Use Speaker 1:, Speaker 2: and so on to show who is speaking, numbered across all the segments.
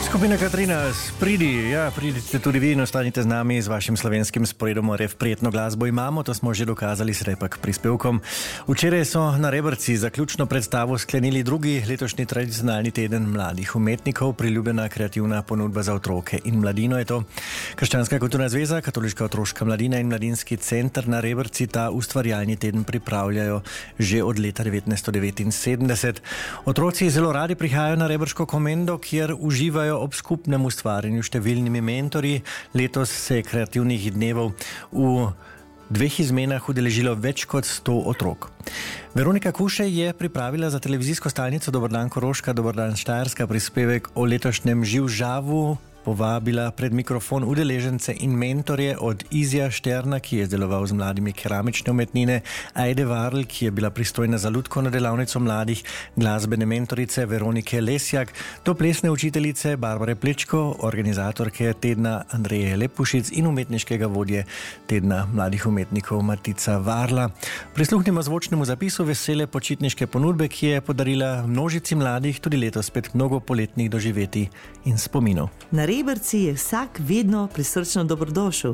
Speaker 1: Skupina Katrina, pridite tudi vi in ostanite z nami z vašim slovenskim sporedom RF. Prijetno glasbo imamo, to smo že dokazali s repak prispevkom. Včeraj so na Rebrci zaključno predstavo sklenili drugi letošnji tradicionalni teden mladih umetnikov, priljubljena kreativna ponudba za otroke in mladino je to. Krščanska kulturna zveza, Katoliška otroška mladina in Mladinski center na Rebrci ta ustvarjalni teden pripravljajo že od leta 1979. Otroci zelo radi prihajajo na Rebrško komendo, kjer uživajo ob skupnem ustvarjanju številnimi mentorji. Letos se je kreativnih dnevov v dveh izmenah udeležilo več kot 100 otrok. Veronika Kušej je pripravila za televizijsko stalnico Dober dan Koroška, Dober dan Štajerska prispevek o letošnjem živžavu. Povabila pred mikrofon udeležence in mentorje od Izija Šterna, ki je izdeloval z mladimi keramične umetnine, Ajde Varl, ki je bila pristojna za lutkovno delavnico mladih, glasbene mentorice Veronike Lesjak, do plesne učiteljice Barbare Plečko, organizatorke tedna Andreje Lepušic in umetniškega vodje tedna mladih umetnikov Matica Varla. Prisluhnimo zvočnemu zapisu vesele počitniške ponudbe, ki je podarila množici mladih tudi letos spet mnogo poletnih doživetij in spominov.
Speaker 2: Na Rebrci je vsak vedno prisrčno dobrodošel.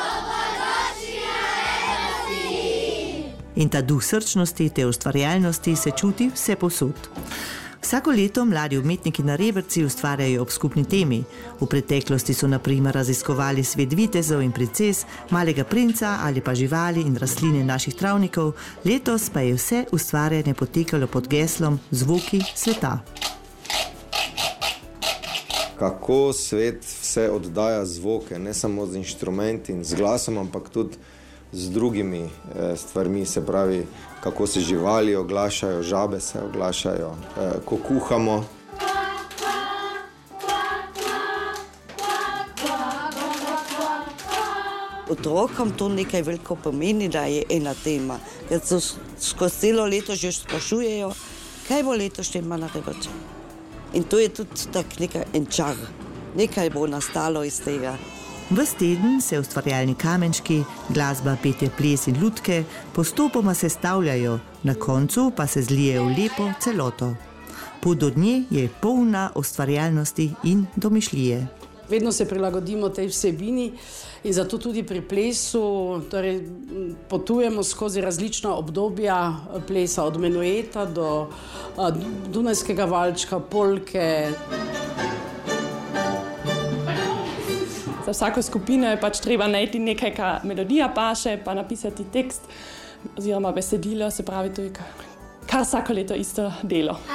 Speaker 2: In ta duh srčnosti, te ustvarjalnosti se čuti vse povsod. Vsako leto mladi umetniki na Rebrci ustvarjajo ob skupni temi. V preteklosti so na primer raziskovali svet vitezov in princes, malega princa ali pa živali in rastline naših travnikov, letos pa je vse ustvarjanje potekalo pod geslom Zvoki sveta.
Speaker 3: Kako svet vse oddaja zvoke, ne samo z inštrumenti in z glasom, ampak tudi z drugimi stvarmi, se pravi, kako se živali oglašajo, žabe se oglašajo, ko kuhamo.
Speaker 4: Otrokom to nekaj veliko pomeni, da je ena tema, ker so skozi celo leto že sprašujejo, kaj bo letošnje na Rebrci. In to je tudi tak en čar. Nekaj bo nastalo iz tega.
Speaker 2: Ves teden se ustvarjalni kamenčki, glasba, petje, ples in lutke postopoma sestavljajo, na koncu pa se zlijejo v lepo celoto. Pot do nje je polna ustvarjalnosti in domišljije.
Speaker 5: Vedno se prilagodimo tej vsebini in zato tudi pri plesu potujemo skozi različna obdobja plesa, od menueta do dunajskega valčka, polke.
Speaker 6: Za vsako skupino je treba najti nekaj, kar melodija paše, pa napisati tekst oziroma besedilo, se pravi, to je kar vsako leto isto delo.